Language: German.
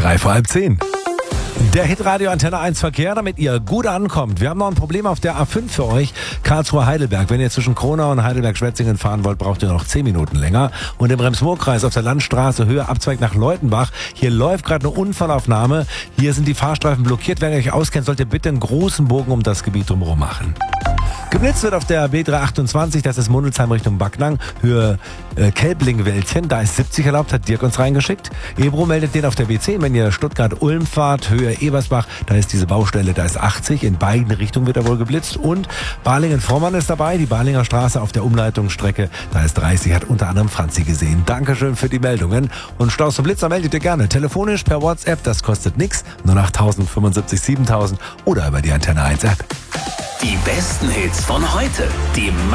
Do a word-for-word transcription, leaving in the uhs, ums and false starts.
Drei vor halb zehn. Der Hitradio Antenne eins Verkehr, damit ihr gut ankommt. Wir haben noch ein Problem auf der A fünf für euch. Karlsruhe-Heidelberg. Wenn ihr zwischen Kronau und Heidelberg-Schwetzingen fahren wollt, braucht ihr noch zehn Minuten länger. Und im Rems-Murr-Kreis auf der Landstraße Höhe Abzweig nach Leutenbach. Hier läuft gerade eine Unfallaufnahme. Hier sind die Fahrstreifen blockiert. Wer euch auskennt, sollte bitte einen großen Bogen um das Gebiet drumherum machen. Geblitzt wird auf der B dreihundertachtundzwanzig, das ist Mundelsheim Richtung Backnang, Höhe äh, Kelbling-Wäldchen, da ist siebzig erlaubt, hat Dirk uns reingeschickt. Ebro meldet den auf der B zehn, wenn ihr Stuttgart-Ulm fahrt, Höhe Ebersbach, da ist diese Baustelle, da ist achtzig, in beiden Richtungen wird er wohl geblitzt. Und Balingen-Vormann ist dabei, die Balinger Straße auf der Umleitungsstrecke, da ist dreißig, hat unter anderem Franzi gesehen. Dankeschön für die Meldungen. Und Staus und Blitzer meldet ihr gerne, telefonisch, per WhatsApp, das kostet nichts, null acht null null fünfundsiebzig siebentausend oder über die Antenne eins App. Die besten Hits von heute. Die